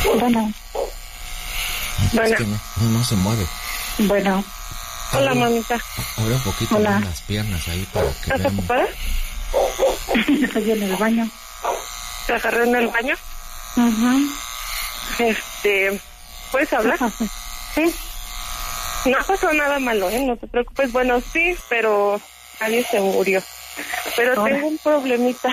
Bueno. Es que no se mueve. Bueno. Hola, mamita. Abre un poquito más las piernas ahí para que ¿Estás ocupada? Estoy en el baño. ¿Te agarré en el baño? Ajá. ¿Puedes hablar? Sí. No pasó nada malo, no te preocupes. Bueno, sí, pero nadie se murió. Pero Hola. tengo un problemita.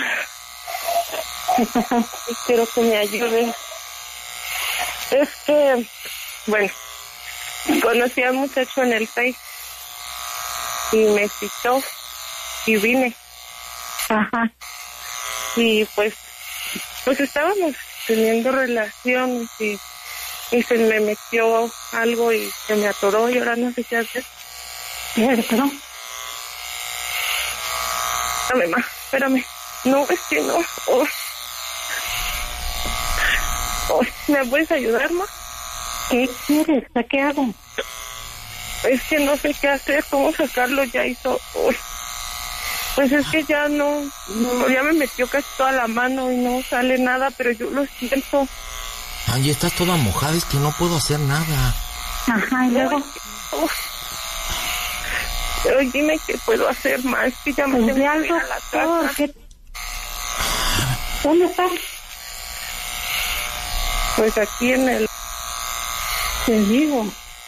Y quiero que me ayudes. Es que, bueno, conocí a un muchacho en el Face y me citó y vine. Ajá. Y pues estábamos teniendo relaciones y se me metió algo y se me atoró y ahora no sé qué hacer. ¿Qué? ¿Perdón? Espérame, ma, espérame. No, es que no. ¿Me puedes ayudar, ma? ¿Qué quieres? ¿Qué hago? Es que no sé qué hacer, cómo sacarlo, ya hizo... Pues es que ya ya me metió casi toda la mano y no sale nada, pero yo lo siento. Angie, estás toda mojada, es que no puedo hacer nada. Ajá, y luego... Pero dime qué puedo hacer más, es que ya me tengo que ir a la casa. ¿Qué? ¿Dónde estás? Pues aquí en el... Te digo.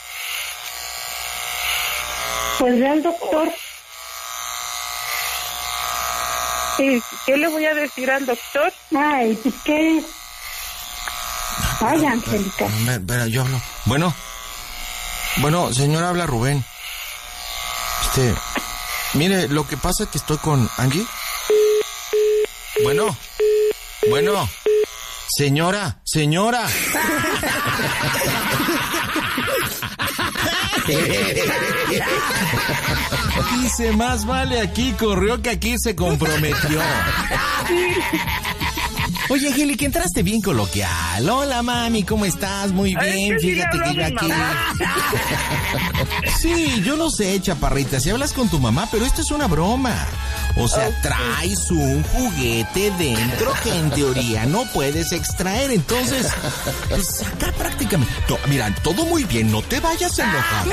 Pues ve al doctor. ¿Y qué le voy a decir al doctor? Ay, ¿pues qué? Ay, Angélica. Espera, yo hablo. Bueno, señora, habla Rubén. Mire, lo que pasa es que estoy con Angie. Bueno, señora. Dice, más vale aquí corrió que aquí se comprometió. Oye, Angélica, entraste bien coloquial. Hola, mami, ¿cómo estás? Muy bien, fíjate que yo aquí... Sí, yo lo sé, chaparrita, si hablas con tu mamá, pero esto es una broma. O sea, traes un juguete dentro que en teoría no puedes extraer. Entonces, pues acá prácticamente... Mira, todo muy bien, no te vayas a enojar.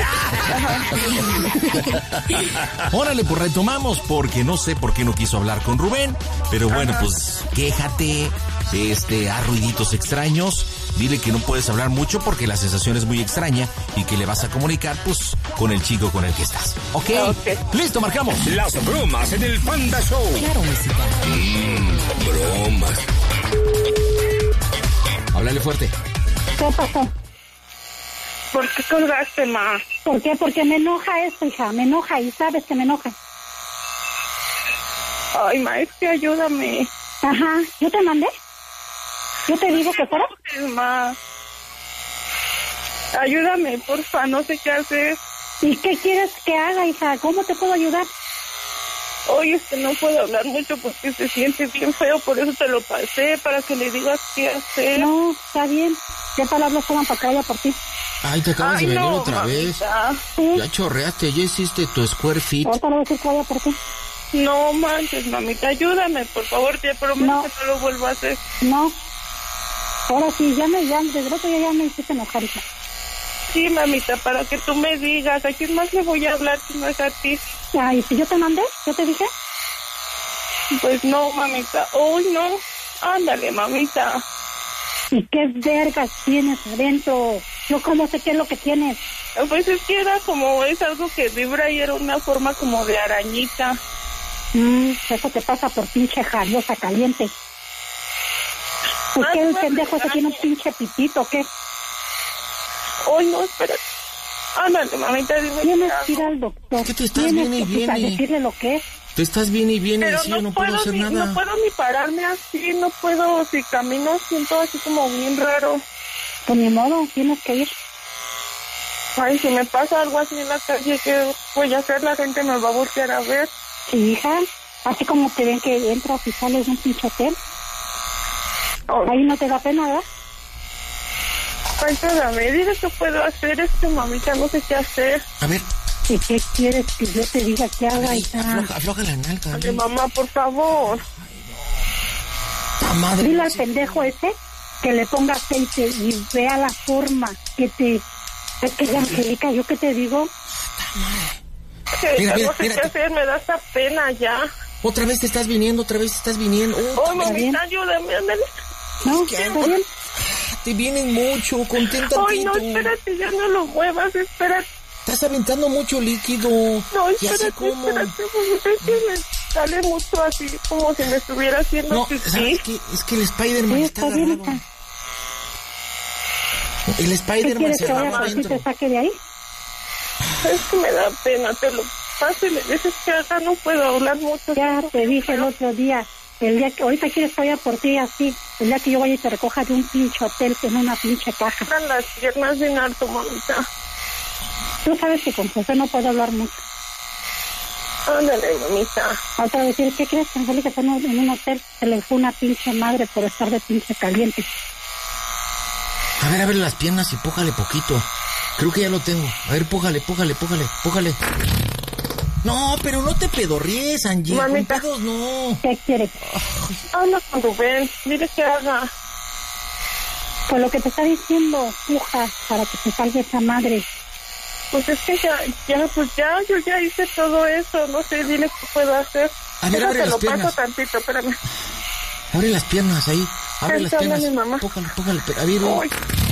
Órale, pues retomamos, porque no sé por qué no quiso hablar con Rubén. Pero bueno, pues quéjate, haz ruiditos extraños. Dile que no puedes hablar mucho porque la sensación es muy extraña y que le vas a comunicar, pues, con el chico con el que estás. ¿Ok? Listo, marcamos. Las bromas en el Panda Show. Claro, música. Bromas. Háblale fuerte. ¿Qué pasó? ¿Por qué colgaste, ma? ¿Por qué? Porque me enoja esto, hija. Me enoja y sabes que me enoja. Ay, ma, es que ayúdame. Ajá. ¿Yo te mandé? ¿Yo te digo que fuera? Ma, ayúdame, porfa, no sé qué hacer. ¿Y qué quieres que haga, hija? ¿Cómo te puedo ayudar? Oye, es que no puedo hablar mucho porque se siente bien feo, por eso te lo pasé, para que le digas qué hacer. No, está bien. ¿Qué palabras toman para que vaya por ti? Ay, te acabas de venir otra vez. ¿Sí? Ya chorreaste, ya hiciste tu square fit. Ahorita le voy a decir que vaya por ti. No manches, mamita, ayúdame, por favor, te prometo que no lo vuelvo a hacer. No. Ahora sí, desde el otro día ya me hiciste enojar, hija. Sí, mamita, para que tú me digas, ¿a quién más le voy a hablar si no es a ti? Ay, si yo te mandé, ¿yo te dije? Pues no, mamita. Uy, no. Ándale, mamita. ¿Y qué vergas tienes adentro? Yo cómo sé qué es lo que tienes. Pues es que era como, es algo que vibra y era una forma como de arañita. Eso te pasa por pinche jariosa caliente. ¿Por qué el pendejo ese tiene un pinche pitito o qué? Uy, no, espera. Ándale, mamita, dime. Tienes que ir al doctor. ¿Qué te estás viene y viene? A decirle lo que es. Te estás bien y bien y Pero así yo no puedo hacer nada. No puedo ni pararme así, no puedo, si camino siento así como bien raro. Pues ni modo, tienes que ir. Ay, si me pasa algo así en la calle, ¿qué voy a hacer? La gente me va a voltear a ver. Sí, hija, así como te ven que entras y sales de un pinche hotel. Ahí no te da pena, ¿verdad? Ay, espérame, dile qué puedo hacer, mamita, no sé qué hacer. A ver. ¿Y qué quieres que yo te diga que haga, hija? Afloja la nalga. Ay, mamá, por favor. ¡Ta madre! Dile al pendejo ese que le ponga aceite y vea la forma que te... Es que, Angélica, ¿yo qué te digo? Mira, no sé qué hacer, me da esta pena ya. Otra vez te estás viniendo. Oh, mamita, ayúdame, ándale. No, ¿está bien? Te vienen mucho, contenta. Ay, no, espérate, ya no lo muevas, espérate. Estás aventando mucho líquido. No, espérate, es que me sale mucho así, como si me estuviera haciendo pipí. ¿Sabes qué? Es que el Spider-Man está agarrado. El Spider-Man se agarró adentro. ¿Te saque de ahí? Es que me da pena, te lo paso y le dices que acá no puedo hablar mucho. Ya te dije el otro día, el día que ahorita quieres que vaya por ti así, el día que yo vaya y te recoja de un pinche hotel en una pinche caja. Están las piernas bien alto, mamita. Tú sabes que con José no puedo hablar mucho. Ándale, mamita. Otra vez decir, ¿qué crees que Angélica está en un hotel? Se le fue una pinche madre por estar de pinche caliente. A ver, abre las piernas y pújale poquito. Creo que ya lo tengo. A ver, pújale. No, pero no te pedorries, Angie. Mamita. Con pedos no. ¿Qué quieres? Habla con Rubén, dile que haga. Pues lo que te está diciendo, puja, para que se salga esa madre. Pues es que yo ya hice todo eso, no sé, dile qué puedo hacer. A ver, abre las piernas. Te lo paso tantito, espérame. Abre las piernas ahí, abre las piernas. Mi mamá. Pújale, pero a ver. No,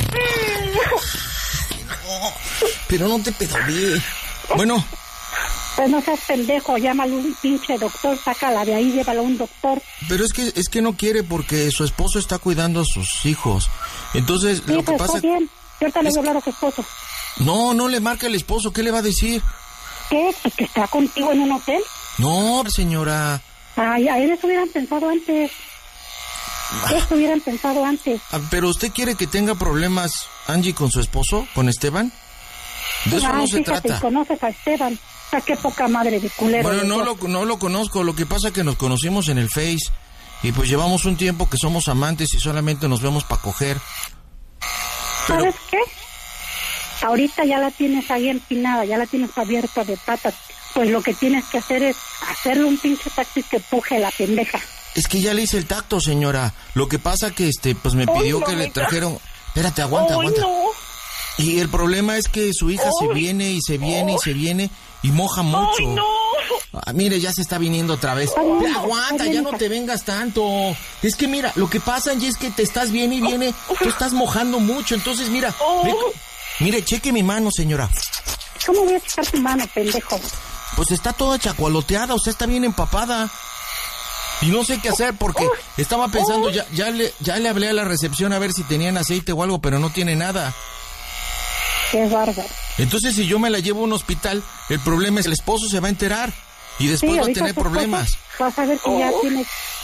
pero no te pedorries. Bueno. Pues no seas pendejo, llámalo un pinche doctor, sácala de ahí, llévala a un doctor. Pero es que no quiere porque su esposo está cuidando a sus hijos. Entonces, sí, lo que pasa... Está bien, yo ahorita le voy a hablar a su esposo. No le marca el esposo, ¿qué le va a decir? ¿Qué? ¿Pues que está contigo en un hotel? No, señora. Ay, a él eso hubieran pensado antes. Eso hubieran pensado antes. ¿Pero usted quiere que tenga problemas, Angie, con su esposo, con Esteban? De eso no se trata. ¿Conoces a Esteban? O sea, qué poca madre de culero. Bueno, no lo conozco, lo que pasa es que nos conocimos en el Face y pues llevamos un tiempo que somos amantes y solamente nos vemos para coger. Pero... ¿Sabes qué? Ahorita ya la tienes ahí empinada, ya la tienes abierta de patas. Pues lo que tienes que hacer es hacerle un pinche taxi que puje la pendeja. Es que ya le hice el tacto, señora. Lo que pasa que pues me pidió que le trajeron... Espérate, aguanta. No. Y el problema es que su hija se viene y moja mucho. ¡Ay, no! Mire, ya se está viniendo otra vez. Aguanta, ya no te vengas tanto. Es que mira, lo que pasa, Angie, es que te estás viene y viene, tú estás mojando mucho. Entonces, mira, mire, cheque mi mano, señora. ¿Cómo voy a checar tu mano, pendejo? Pues está toda chacualoteada, usted está bien empapada. Y no sé qué hacer porque estaba pensando, ya le hablé a la recepción a ver si tenían aceite o algo, pero no tiene nada. Qué bárbaro. Entonces, si yo me la llevo a un hospital, el problema es que el esposo se va a enterar y después va a tener problemas. Vas a ver que ya tienes...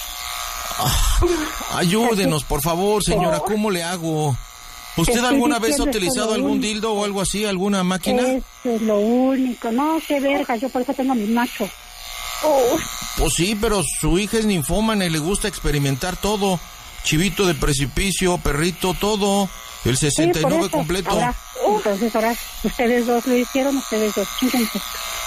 Ayúdenos, por favor, señora, ¿cómo le hago? ¿Usted alguna vez ha utilizado algún dildo o algo así, alguna máquina? Eso es lo único. No, qué verga, yo por eso tengo mi macho. Pues sí, pero su hija es ninfómana y le gusta experimentar todo. Chivito de precipicio, perrito, todo. El 69 sí, completo. Entonces ahora, ustedes dos lo hicieron, ustedes dos, chíquense.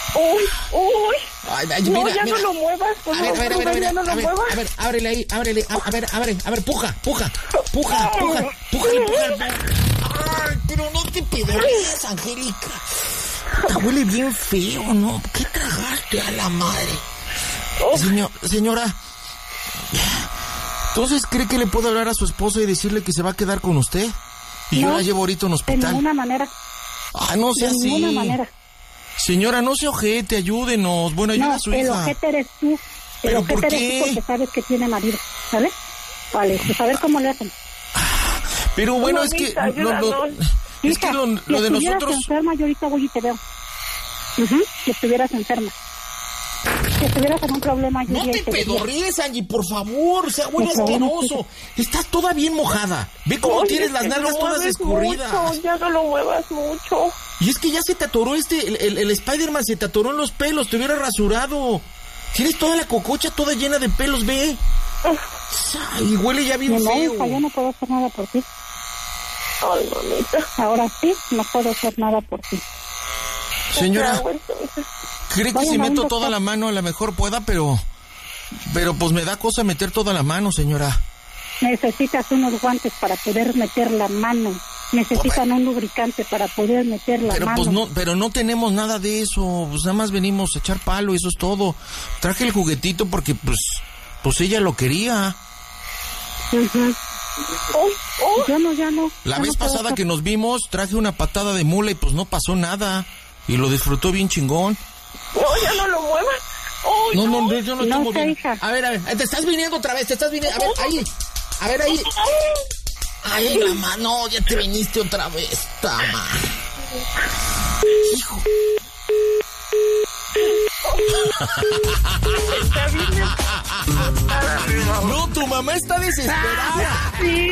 Ay, no, mira. No lo muevas, por favor, ya no lo muevas. A ver, ábrele ahí, a ver, puja. Ay, pero no te pedorries, Angélica. Te huele bien feo, ¿no? ¿Qué tragaste a la madre? Señora, ¿entonces cree que le puedo hablar a su esposo y decirle que se va a quedar con usted? Y yo la llevo ahorita a un hospital. De ninguna manera. No sea así. De ninguna manera. Señora, no se ojete, ayúdenos. Bueno, ayuda a su hija. El ojete eres tú. ¿Pero por qué? Eres tú porque sabes que tiene marido, ¿sale? Vale, pues a ver cómo le hacen. Pero bueno, es que... Es que lo de nosotros... Si estuvieras enferma, yo ahorita voy y te veo. Si estuvieras enferma. Si estuvieras en un problema, yo no te pedorries, Angie, por favor, sea huele asqueroso. Estás toda bien mojada. Ve cómo tienes las nalgas todas escurridas. Mucho, ya no lo muevas mucho. Y es que ya se te atoró el Spider-Man se te atoró en los pelos, te hubiera rasurado. Tienes toda la cococha toda llena de pelos, ve. Y huele ya bien feo. No, yo no puedo hacer nada por ti. Ay, mamita. Ahora sí, no puedo hacer nada por ti. Señora, ¿cree que si meto toda la mano a lo mejor pueda? Pero pues me da cosa meter toda la mano, señora. necesitas unos guantes para poder meter la mano. Necesitan un lubricante para poder meter la mano. Pues no, pero no tenemos nada de eso. Pues nada más venimos a echar palo y eso es todo. Traje el juguetito porque pues ella lo quería. Uh-huh. Ya no. La vez pasada que nos vimos, traje una patada de mula y pues no pasó nada. Y lo disfrutó bien chingón. No, ya no lo muevas. Oh, no, yo no estoy moviendo. Hija. A ver, te estás viniendo otra vez, A ver, ahí. Ay, la mano, ya te viniste otra vez, tama. Hijo. No, tu mamá está desesperada. Sí.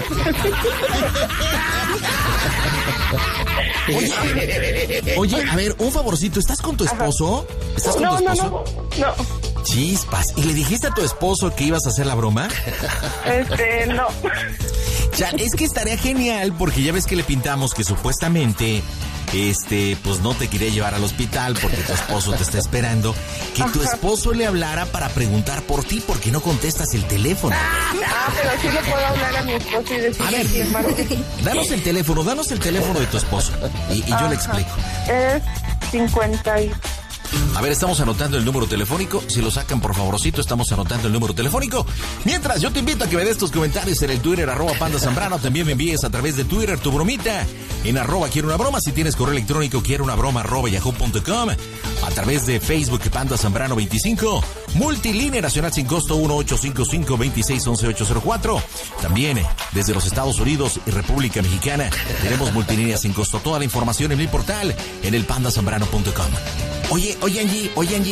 Oye, a ver, un favorcito, ¿estás con tu esposo? ¿Estás con tu esposo? No. Chispas, ¿y le dijiste a tu esposo que ibas a hacer la broma? No. Ya, es que estaría genial porque ya ves que le pintamos que supuestamente, pues no te quería llevar al hospital porque tu esposo te está esperando. Que tu esposo le hablara para preguntar por ti porque no contestas el teléfono. Pero sí le puedo hablar a mi esposo y decirle. A ver, danos el teléfono de tu esposo y yo le explico. Es 50 A ver, estamos anotando el número telefónico. Si lo sacan, por favorcito, estamos anotando el número telefónico. Mientras, yo te invito a que me des tus comentarios en el Twitter, @PandaZambrano. También me envíes a través de Twitter tu bromita en @quiero una broma. Si tienes correo electrónico, quiero una broma @yahoo.com. A través de Facebook, Panda Zambrano 25. Multilínea nacional sin costo 1855-2611-804. También desde los Estados Unidos y República Mexicana tenemos multilínea sin costo. Toda la información en mi portal en el pandazambrano.com. Oye, Angie.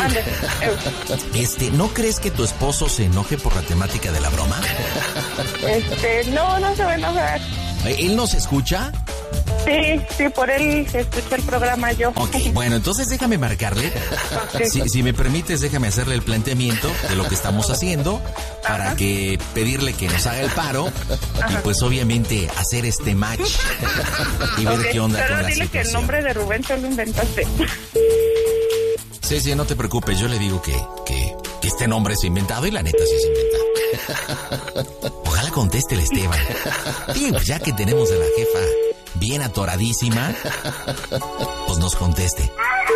¿No crees que tu esposo se enoje por la temática de la broma? No se va a enojar. ¿Él nos escucha? Sí, por él escuché el programa yo. Ok, bueno, entonces déjame marcarle. Okay. Si me permites, déjame hacerle el planteamiento de lo que estamos haciendo para que pedirle que nos haga el paro y pues obviamente hacer este match y ver qué onda con la situación. Pero dile que el nombre de Rubén te lo inventaste. Sí, no te preocupes, yo le digo que este nombre es inventado y la neta sí es inventado. Ojalá conteste el Esteban. Y pues ya que tenemos a la jefa bien atoradísima, pues nos conteste.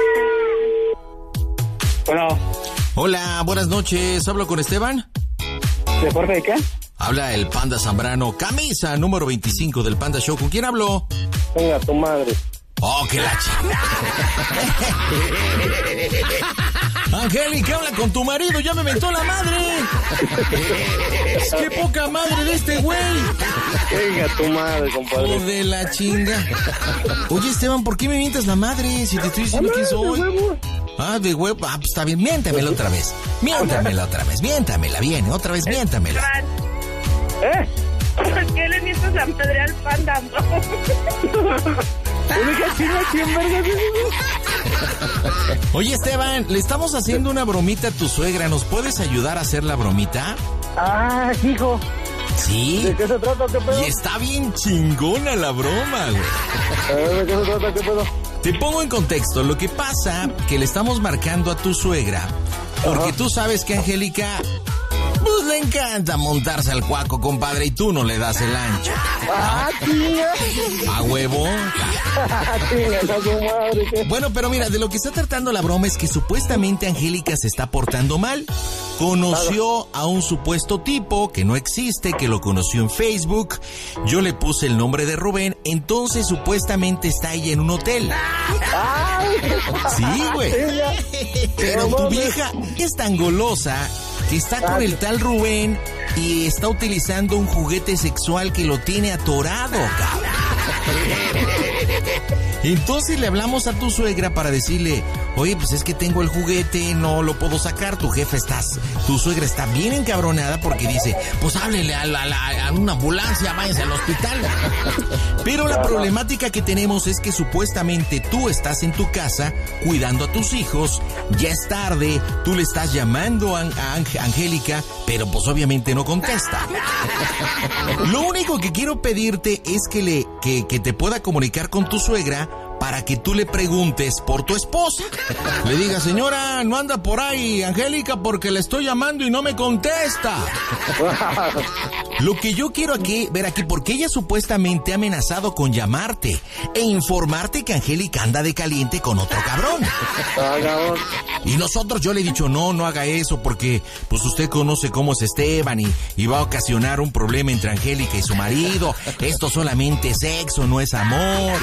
Bueno. Hola, buenas noches, ¿hablo con Esteban? ¿De parte de qué? Habla el Panda Zambrano, camisa número 25 del Panda Show. ¿Con quién hablo? Venga, tu madre. Oh, qué la chica. Angélica, habla con tu marido, ya me mentó la madre. Qué poca madre de este güey. Venga, tu madre, compadre. Oh, de la chinga. Oye, Esteban, ¿por qué me mientas la madre si te estoy diciendo quién soy? De huevo. Pues está bien, miéntamela otra vez. Miéntamela, viene, otra vez, miéntamela. ¿Por qué le mientas la madre al Panda, no? Oye, Esteban, le estamos haciendo una bromita a tu suegra. ¿Nos puedes ayudar a hacer la bromita? Hijo. ¿Sí? ¿De qué se trata? ¿Qué pedo? Y está bien chingona la broma, güey. ¿De qué se trata? ¿Qué pedo? Te pongo en contexto. Lo que pasa que le estamos marcando a tu suegra porque tú sabes que Angélica pues le encanta montarse al cuaco, compadre, y tú no le das el ancho. ¿A huevo? Bueno, pero mira, de lo que está tratando la broma es que supuestamente Angélica se está portando mal. Conoció a un supuesto tipo que no existe, que lo conoció en Facebook. Yo le puse el nombre de Rubén, entonces supuestamente está ella en un hotel. Sí, güey. Pero tu vieja es tan golosa que está con el tal Rubén y está utilizando un juguete sexual que lo tiene atorado, cabrón. Entonces le hablamos a tu suegra para decirle, oye, pues es que tengo el juguete, no lo puedo sacar. Tu suegra está bien encabronada porque dice, pues háblele a una ambulancia, váyanse al hospital. Pero la problemática que tenemos es que supuestamente tú estás en tu casa cuidando a tus hijos, ya es tarde, tú le estás llamando a Angélica, pero pues obviamente no contesta. Lo único que quiero pedirte es que te pueda comunicar con tu suegra para que tú le preguntes por tu esposa. Le diga, señora, no anda por ahí, Angélica, porque le estoy llamando y no me contesta. Lo que yo quiero ver aquí, porque ella supuestamente ha amenazado con llamarte e informarte que Angélica anda de caliente con otro cabrón. Y nosotros, yo le he dicho, no haga eso porque pues usted conoce cómo es Esteban y va a ocasionar un problema entre Angélica y su marido. Esto solamente es sexo, no es amor.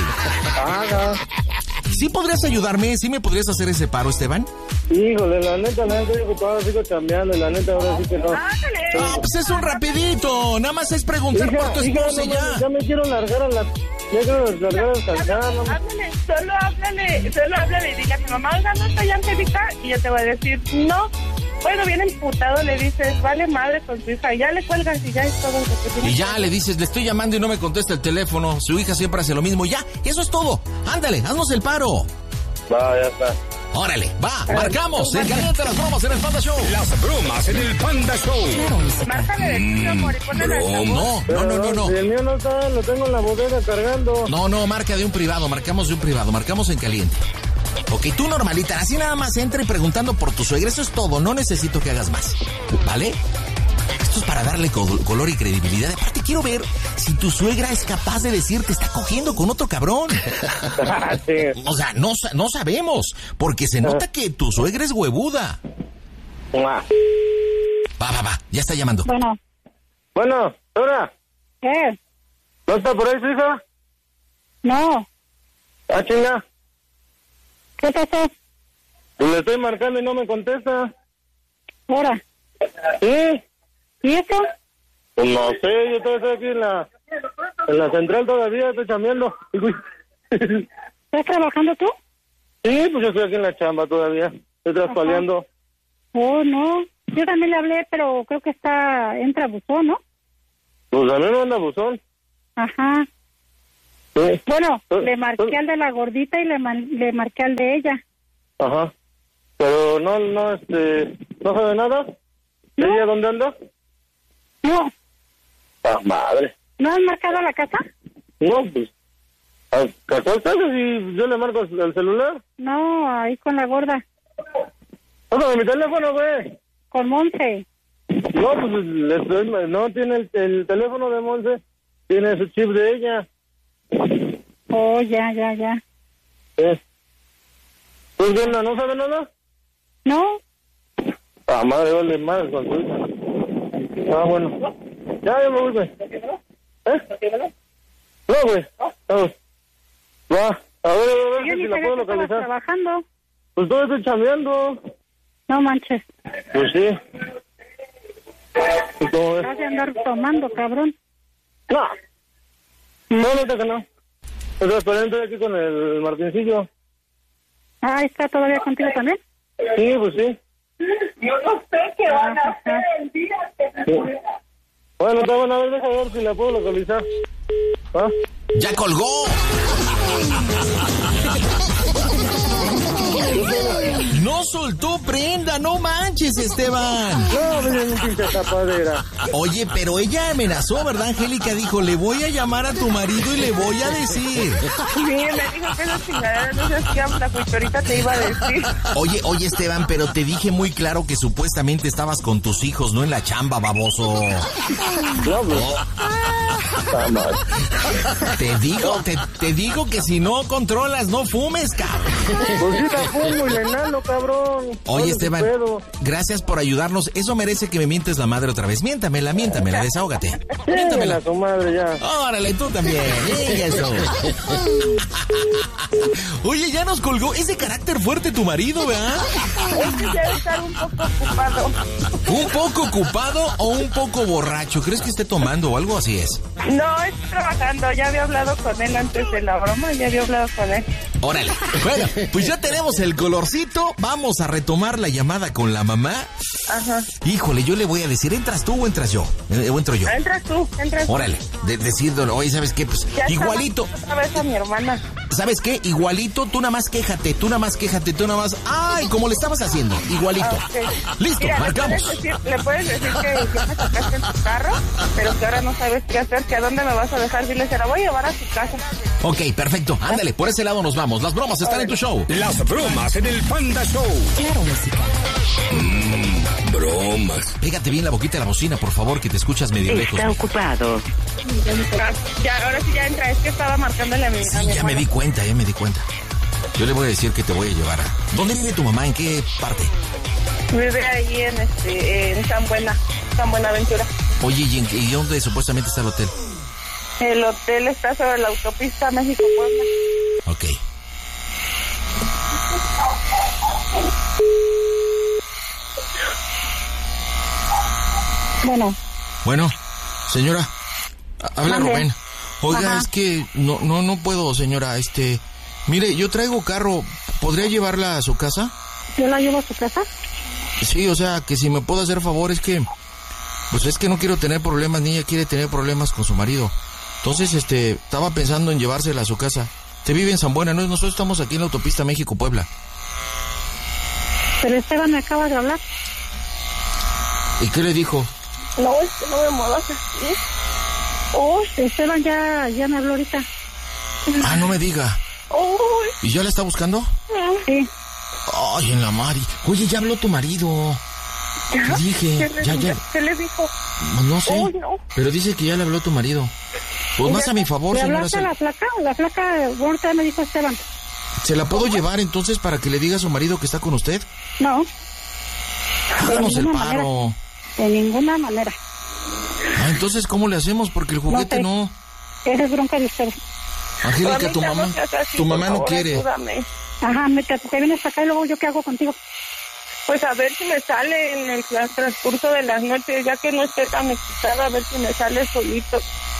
¿Sí podrías ayudarme? ¿Sí me podrías hacer ese paro, Esteban? Híjole, la neta, estoy ocupado, sigo chambeando y la neta ahora sí que no. Pues es un rapidito, nada más es preguntar por tu esposa y ya. Ya me quiero largar a la... Ya quiero largar al calzado. Solo háblale y dile a mi mamá, oiga, no estoy Angélica, y yo te voy a decir, no. Bueno, bien emputado le dices, vale madre con su hija, y ya le cuelgas y ya es todo lo que tienes. Y ya le dices, le estoy llamando y no me contesta el teléfono, su hija siempre hace lo mismo, ya, eso es todo. Ándale, haznos el paro. Va, ya está. Órale, va, marcamos, en caliente las bromas en el Panda Show. Las bromas en el Panda Show. Márcale de tiro, amor, y ponle la No. Si el mío no está, lo tengo en la bodega cargando. No, marca de un privado, marcamos en caliente. Ok, tú normalita, así nada más entra y preguntando por tu suegra, eso es todo, no necesito que hagas más, ¿vale? Esto es para darle color y credibilidad. Aparte quiero ver si tu suegra es capaz de decir que está cogiendo con otro cabrón. Sí. O sea, no sabemos, porque se nota que tu suegra es huevuda. Va, ya está llamando. Bueno, Dora. ¿Qué? ¿No está por ahí su hija? No. Ah, chinga. ¿Qué pasó? Pues le estoy marcando y no me contesta. Ahora. ¿Sí? ¿Y eso? Pues no sé, yo todavía estoy aquí en la central todavía, estoy chambeando. ¿Estás trabajando tú? Sí, pues yo estoy aquí en la chamba todavía, estoy traspaleando. Oh, no. Yo también le hablé, pero creo que entra buzón, ¿no? Pues a mí no anda buzón. Ajá. Sí. Bueno, le marqué al de la gordita y le marqué al de ella. Ajá. Pero no sabe nada. No. ¿Ella dónde anda? No. Ah, madre. ¿No has marcado a la casa? No, pues. ¿A cuál casa si yo le marco al celular? No, ahí con la gorda. Pásame mi teléfono, güey. Con Monse. No, pues no tiene el teléfono de Monse, tiene su chip de ella. Oh, ya. ¿Pues bien, no sabe nada? No. Ah, madre, vale más con su hija. Ah, bueno. Ya me voy, güey. No, güey. Vamos. Va. A ver Yo si ni la sabía puedo que estabas localizar. trabajando. Pues todo estoy chambeando. No manches. Pues sí. ¿Y cómo ves? Vas a andar tomando, cabrón. No, que no. Estoy transparente aquí con el Martincillo. Ah, ¿está todavía contigo también? Sí, pues sí. Yo no sé qué van a hacer el día. Sí. Bueno, está bueno, a ver, deja ver si la puedo localizar. ¿Ah? ¡Ya colgó! No soltó prenda, no manches, Esteban. No, miren, un pinche tapadera. Oye, pero ella amenazó, ¿verdad, Angélica? Dijo, le voy a llamar a tu marido y le voy a decir. Sí, me dijo que esa chingadera no se hacía, la ahorita te iba a decir. Oye, Esteban, pero te dije muy claro que supuestamente estabas con tus hijos, no en la chamba, baboso. No, pues. Está mal. Te digo que si no controlas, no fumes, cabrón. Pues sí, la fumo y le enano, cabrón. Oye, Esteban, gracias por ayudarnos. Eso merece que me mientes la madre otra vez. Miéntamela, desahógate. Miéntamela a tu madre ya. Órale, tú también. Eso. Oye, ya nos colgó. Es de carácter fuerte tu marido, ¿verdad? Es que debe estar un poco ocupado. ¿Un poco ocupado o un poco borracho? ¿Crees que esté tomando o algo así es? No, estoy trabajando. Ya había hablado con él antes de la broma. Ya había hablado con él. Órale. Bueno, pues ya tenemos el colorcito. Vamos a retomar la llamada con la mamá. Ajá. Híjole, yo le voy a decir, ¿entras tú o entras yo? ¿O entro yo? Entras tú. Órale, decirle, oye, ¿sabes qué? Pues ya igualito. Otra vez a mi hermana. ¿Sabes qué? Igualito, tú nada más quéjate. Ay, como le estabas haciendo, igualito. Okay. Listo, mira, marcamos. Le puedes decir que ya me sacaste en tu carro, pero que ahora no sabes qué hacer, que a dónde me vas a dejar. Dile, se la voy a llevar a su casa. Ok, perfecto. Ándale, por ese lado nos vamos. Las bromas están en tu show. Las bromas en el Panda Show. Claro, música. bromas. Pégate bien la boquita a la bocina, por favor, que te escuchas medio lejos. Está ocupado. Ya, ahora sí ya entra, es que estaba marcándole a mi Sí, ya me di cuenta. Yo le voy a decir que te voy a llevar a... ¿Dónde vive tu mamá? ¿En qué parte? Vive ahí en San Buenaventura. Oye, ¿y dónde supuestamente está el hotel? El hotel está sobre la autopista México-Puebla. Ok. Bueno, señora, habla ¿Dónde? Rubén. Oiga, Ajá. es que no puedo, señora, mire, yo traigo carro, ¿podría llevarla a su casa? ¿Yo la llevo a su casa? Sí, o sea, que si me puedo hacer favor, es que no quiero tener problemas, ni ella quiere tener problemas con su marido. Entonces, estaba pensando en llevársela a su casa. Usted vive en San Buena, ¿no? Nosotros estamos aquí en la autopista México-Puebla. Pero Esteban me acaba de hablar. ¿Y qué le dijo? No, es que no me muevas así. Esteban ya me habló ahorita. Ah, no me diga. Uy, ¿Y ya la está buscando? Sí. Ay, en la Mari. Oye, ya habló tu marido. ¿Qué dije? ¿Qué le dijo? No sé. Uy, no. Pero dice que ya le habló tu marido. Pues más a mi favor, ¿Le señora. hablaste a la flaca? La flaca, ahorita me dijo Esteban. ¿Se la puedo llevar entonces para que le diga a su marido que está con usted? No, Háganos el ninguna paro. de ninguna manera. Ah, entonces, ¿cómo le hacemos? Porque el juguete sé. no. Esa es bronca de ustedes. Angélica, tu mamá, no seas así, tu mamá por no favor, quiere. Ayúdame. Ajá, te vienes acá y luego yo qué hago contigo. Pues a ver si me sale en el transcurso de las noches, ya que no esté tan excitada, a ver si me sale solito.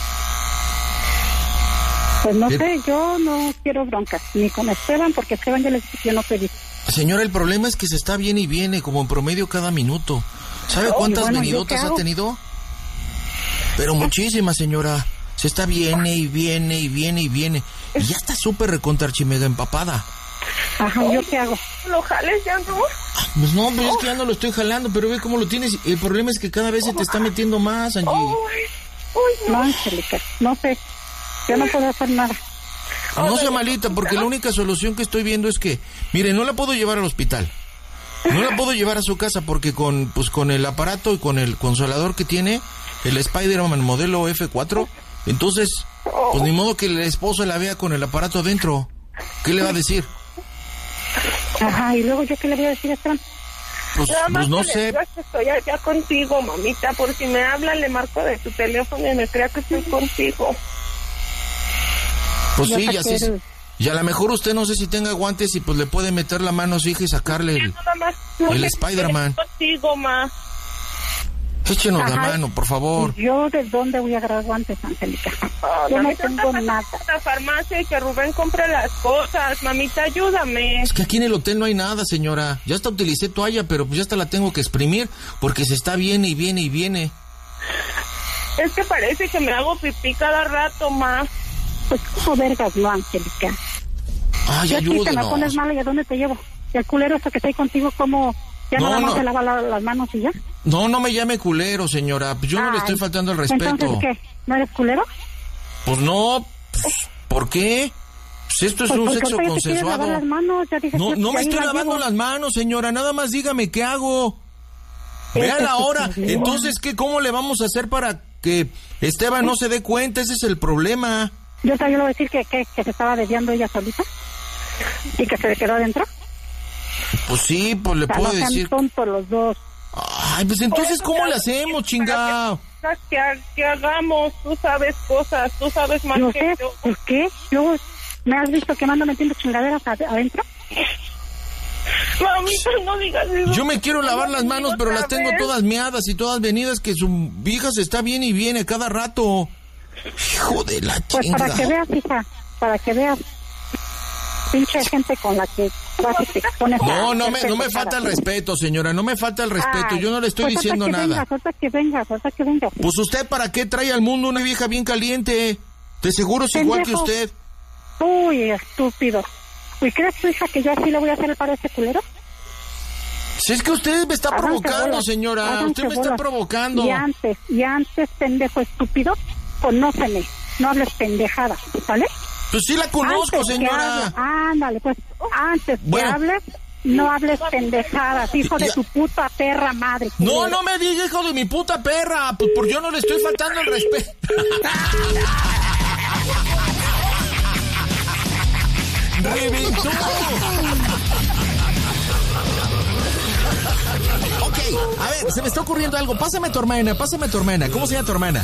Pues no sé, yo no quiero broncas, ni con Esteban, porque Esteban ya le dije que yo no pedí. Señora, el problema es que se está bien y viene, como en promedio cada minuto. ¿Sabe cuántas bueno, ¿yo venidotas qué ha hago? tenido? Pero muchísimas, señora. Se está viene y viene y viene y viene. Y ya está súper recontra archimega empapada. Ajá, ¿yo qué hago? ¿Lo jales ya no? Pues no, pues es que ya no lo estoy jalando, pero ve cómo lo tienes. El problema es que cada vez se te está metiendo más, Angie. No, Angélica, no sé. Yo no puedo hacer nada. No sea malita, porque la única solución que estoy viendo es que, mire, no la puedo llevar al hospital. No la puedo llevar a su casa porque con el aparato y con el consolador que tiene, el Spider-Man modelo F4, entonces, pues ni modo que el esposo la vea con el aparato adentro. ¿Qué le va a decir? Ajá, y luego yo qué le voy a decir a Esteban. Pues no que le sé. digas que estoy allá contigo, mamita, por si me habla, le marco de tu teléfono y me crea que estoy contigo. Pues Ya sí, pa' ya que sí. eres- Y a lo mejor usted no sé si tenga guantes y pues le puede meter la mano a su hija y sacarle Nada más. el Spider-Man. Contigo, ma. Échenos la Ajá. mano, por favor. ¿Yo de dónde voy a agarrar guantes, Angélica? Yo no Mamita, tengo nada. a la farmacia y que Rubén compre las cosas. Mamita, ayúdame. Es que aquí en el hotel no hay nada, señora. Ya hasta utilicé toalla, pero pues ya hasta la tengo que exprimir porque se está viene y viene y viene. Es que parece que me hago pipí cada rato, ma. Pues como vergas, no, Angélica. Ay, Yo aquí te me ayúdenos. pones mala y ¿a dónde te llevo? Y el culero hasta que estoy contigo, como ya No, nada más no. se lava las manos y ya. No me llame culero, señora. Pues yo no le Ay, estoy faltando el respeto. Entonces, ¿qué? ¿No eres culero? Pues no, pues, ¿por qué? Pues esto es Pues un porque sexo ahorita ya te quieres lavar consensuado. las manos, ya dices No, que no me ahí estoy las lavando llevo. las manos, señora. Nada más dígame qué hago. Vea la hora. Entonces, ¿cómo le vamos a hacer para que Esteban no se dé cuenta? Ese es el problema. Yo también le voy a decir que se estaba desviando ella solita y que se le quedó adentro. Pues sí, pues le O sea, puedo no sean decir. tontos los dos. Ay, pues entonces, ¿cómo le hacemos, chingado? Que hagamos, tú sabes cosas, tú sabes más Yo que sé, yo. ¿por qué? Luego, ¿me has visto que me ando metiendo chingaderas adentro? Mamita, no digas eso. Yo me quiero lavar las manos, pero las tengo todas meadas y todas venidas, que su hija se está bien y viene cada rato. Hijo de la Pues para que chingada. veas, hija, para que veas. Pinche gente con la que vas y te pones No, a no hacerte me cara. falta el respeto, señora, no me falta el respeto. Ay, Yo no le estoy pues diciendo ahorita nada. ahorita que vengas. Pues usted, ¿para qué trae al mundo una vieja bien caliente? De seguro es igual que Pendejo. usted. Uy, estúpido. ¿Y crees tu hija que yo así le voy a hacer el paro a ese culero? Si es que usted me está Háganse provocando, bolas, señora. háganse Usted me está bolas. provocando. Y antes, pendejo estúpido, conóceme. No hables pendejadas, ¿vale? Pues sí la conozco, Antes que señora. hables, ándale, pues antes Bueno. que hables, No hables pendejadas, hijo de tu puta perra madre. No, no me digas hijo de mi puta perra, pues por yo no le estoy faltando el respeto. ¡Reventó! Ok, a ver, se me está ocurriendo algo. Pásame a tu hermana. ¿Cómo se llama tu hermana?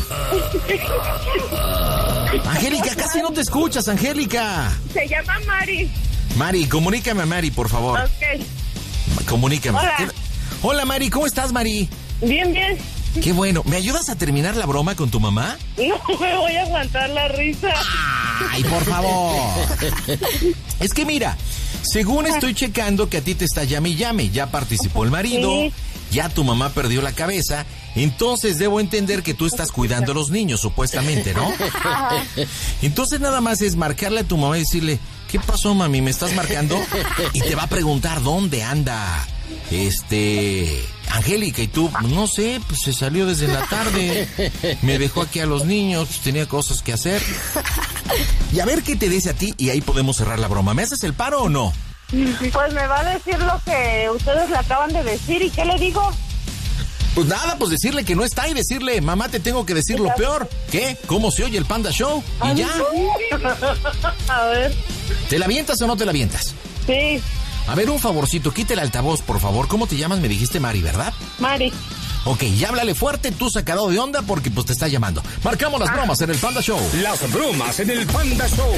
Angélica, casi no te escuchas, Angélica. Se llama Mari. Mari, comunícame a Mari, por favor. Ok. Comunícame. Hola. Hola, Mari, ¿cómo estás, Mari? Bien. Qué bueno. ¿Me ayudas a terminar la broma con tu mamá? No me voy a aguantar la risa. Ay, por favor. Es que mira, según estoy checando que a ti te está llame y llame, ya participó el marido, Sí. ya tu mamá perdió la cabeza, entonces debo entender que tú estás cuidando a los niños, supuestamente, ¿no? Entonces nada más es marcarle a tu mamá y decirle, ¿qué pasó, mami? ¿Me estás marcando? Y te va a preguntar dónde anda, Angélica, y tú, no sé, pues se salió desde la tarde, me dejó aquí a los niños, pues tenía cosas que hacer. Y a ver qué te dice a ti y ahí podemos cerrar la broma. ¿Me haces el paro o no? Pues me va a decir lo que ustedes le acaban de decir. ¿Y qué le digo? Pues nada, pues decirle que no está y decirle, mamá, te tengo que decir lo peor. ¿Qué? ¿Cómo se oye el Panda Show? Y ya. A ver. ¿Te la avientas o no te la avientas? Sí, A ver, un favorcito, quita el altavoz, por favor. ¿Cómo te llamas? Me dijiste Mari, ¿verdad? Mari. Ok, ya háblale fuerte, tú sacado de onda porque pues te está llamando. Marcamos las bromas en el Panda Show. Las bromas en el Panda Show.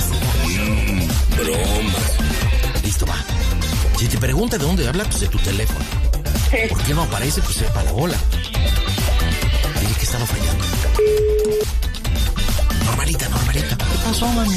Bromas. Listo, va. Si te pregunta de dónde habla, pues de tu teléfono. ¿Por qué no aparece? Pues sepa la bola. Dile que estaba fallando. Normalita. ¿Qué pasó, mami?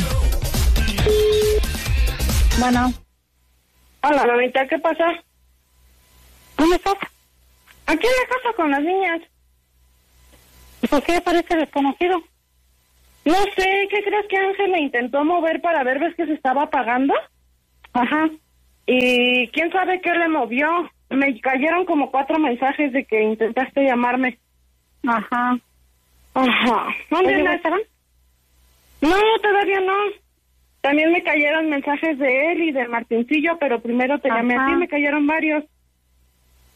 Bueno, Hola, mamita, ¿qué pasa? ¿dónde estás? Aquí en la casa con las niñas. ¿Y por qué parece desconocido? No sé, ¿qué crees que Ángel me intentó mover para ver, ves que se estaba apagando? Ajá. Y quién sabe qué le movió. Me cayeron como 4 mensajes de que intentaste llamarme. Ajá. Ajá. ¿Dónde ¿Oye, andas? Esteban? No, todavía no. También me cayeron mensajes de él y de Martincillo, pero primero te llamé a ti, me cayeron varios.